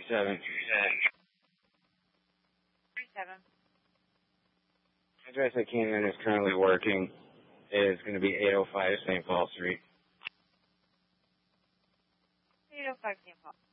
37. 37. Address I came in is currently working. Is going to be 805 St. Paul Street. 805 St. Paul.